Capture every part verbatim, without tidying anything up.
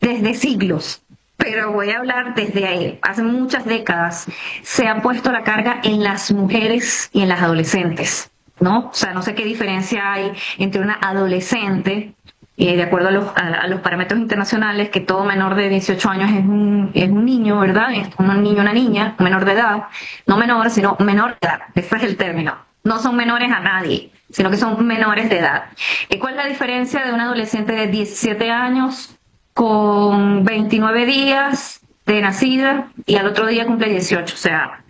desde siglos, pero voy a hablar desde ahí, hace muchas décadas, se ha puesto la carga en las mujeres y en las adolescentes, ¿no? O sea, no sé qué diferencia hay entre una adolescente, eh, de acuerdo a los, a, a los parámetros internacionales, que todo menor de dieciocho años es un, es un niño, ¿verdad? Es un niño, una niña, un menor de edad, no menor, sino menor de edad, ese es el término. No son menores a nadie, sino que son menores de edad. ¿Y cuál es la diferencia de un adolescente de diecisiete años con veintinueve días de nacida y al otro día cumple dieciocho? O sea,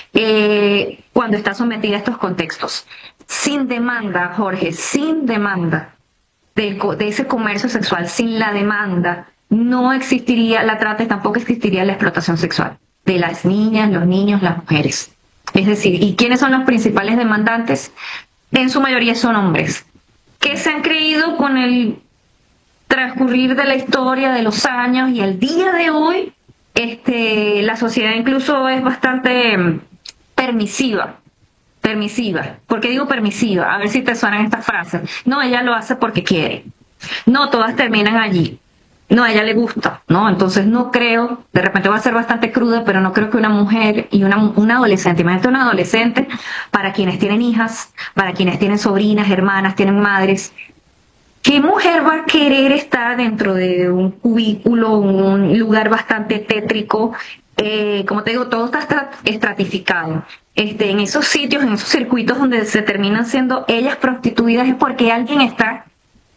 eh, cuando está sometida a estos contextos. Sin demanda, Jorge, sin demanda de, de ese comercio sexual, sin la demanda, no existiría la trata y tampoco existiría la explotación sexual de las niñas, los niños, las mujeres. Es decir, ¿y quiénes son los principales demandantes? En su mayoría son hombres, que se han creído con el transcurrir de la historia, de los años, y el día de hoy, este, la sociedad incluso es bastante permisiva. Permisiva. ¿Por qué digo permisiva? A ver si te suenan estas frases. No, ella lo hace porque quiere. No, todas terminan allí. No, a ella le gusta, ¿no? Entonces no creo, de repente va a ser bastante cruda, pero no creo que una mujer y una, una adolescente, imagínate una adolescente, para quienes tienen hijas, para quienes tienen sobrinas, hermanas, tienen madres, ¿qué mujer va a querer estar dentro de un cubículo, un lugar bastante tétrico? Eh, como te digo, todo está estratificado. Este, en esos sitios, en esos circuitos donde se terminan siendo ellas prostituidas es porque alguien está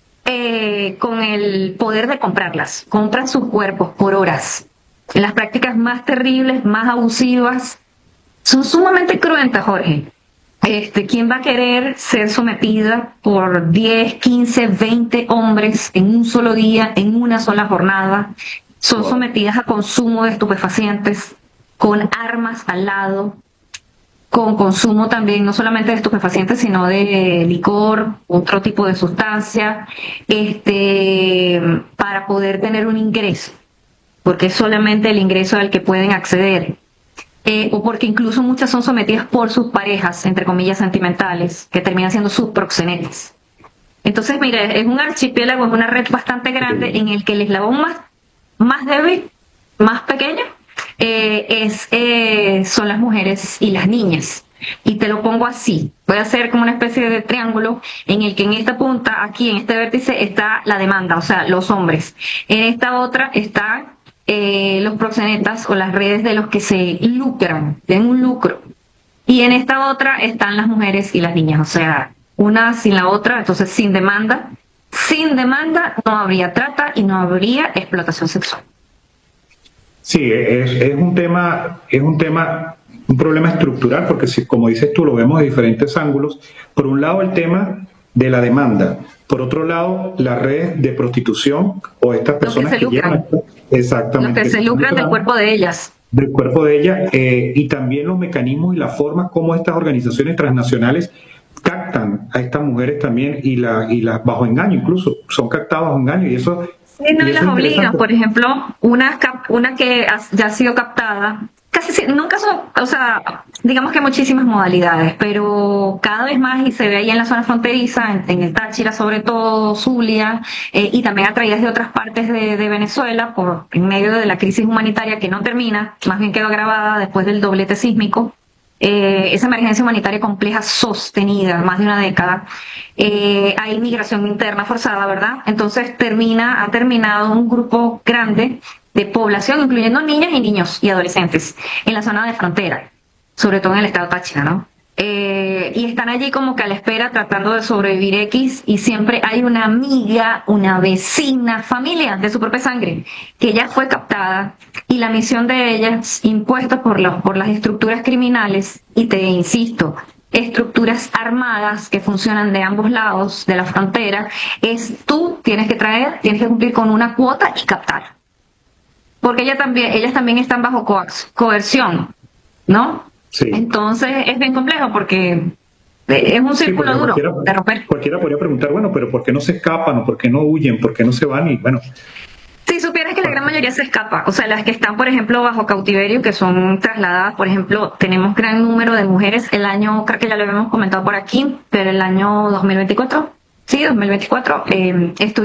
eh, con el poder de comprarlas. Compran sus cuerpos por horas. En las prácticas más terribles, más abusivas, son sumamente cruentas, Jorge. Este, ¿quién va a querer ser sometida por diez, quince, veinte hombres en un solo día, en una sola jornada? Son wow. sometidas a consumo de estupefacientes, con armas al lado, con consumo también no solamente de estupefacientes, sino de licor, otro tipo de sustancia, este, para poder tener un ingreso, porque es solamente el ingreso al que pueden acceder. Eh, o porque incluso muchas son sometidas por sus parejas, entre comillas, sentimentales, que terminan siendo sus proxenetas. Entonces, mire, es un archipiélago, es una red bastante grande en el que el eslabón más, más débil, más pequeño, eh, es, eh, son las mujeres y las niñas. Y te lo pongo así, voy a hacer como una especie de triángulo en el que en esta punta, aquí en este vértice, está la demanda, o sea, los hombres. En esta otra está eh, los proxenetas o las redes de los que se lucran, tienen un lucro. Y en esta otra están las mujeres y las niñas, o sea, una sin la otra, entonces sin demanda. Sin demanda no habría trata y no habría explotación sexual. Sí, es, es un tema, es un tema, un problema estructural, porque si, como dices tú, lo vemos de diferentes ángulos. Por un lado, el tema de la demanda. Por otro lado, las redes de prostitución o estas personas que, que llevan... Exactamente. Los que se lucran del cuerpo de ellas. Del cuerpo de ellas, eh, y también los mecanismos y las formas como estas organizaciones transnacionales captan a estas mujeres también y, la, y las bajo engaño, incluso son captadas bajo engaño, y eso... Sí, no, y las obligan. Por ejemplo, una, una que ya ha sido captada, casi nunca son, o sea, digamos que muchísimas modalidades, pero cada vez más, y se ve ahí en la zona fronteriza, en, en el Táchira sobre todo, Zulia, eh, y también atraídas de otras partes de, de Venezuela, por en medio de la crisis humanitaria que no termina, más bien quedó agravada después del doblete sísmico. Eh, esa emergencia humanitaria compleja sostenida más de una década, eh, hay migración interna forzada, ¿verdad? Entonces termina, ha terminado un grupo grande de población, incluyendo niñas y niños y adolescentes, en la zona de frontera, sobre todo en el estado Táchira, ¿no? Eh, y están allí como que a la espera tratando de sobrevivir X, y siempre hay una amiga, una vecina, familia de su propia sangre, que ya fue captada, y la misión de ellas, impuesta por, los, por las estructuras criminales, y te insisto, estructuras armadas que funcionan de ambos lados de la frontera, es tú tienes que traer, tienes que cumplir con una cuota y captar. Porque ella también, ellas también están bajo co coerción, ¿no? Sí. Entonces es bien complejo porque es un círculo sí, duro de romper. Cualquiera podría preguntar, bueno, pero ¿por qué no se escapan o por qué no huyen, por qué no se van? Y bueno... Si supieras que la gran mayoría se escapa, o sea, las que están, por ejemplo, bajo cautiverio, que son trasladadas, por ejemplo, tenemos gran número de mujeres, el año, creo que ya lo habíamos comentado por aquí, pero el año dos mil veinticuatro, sí, dos mil veinticuatro, eh, estuvimos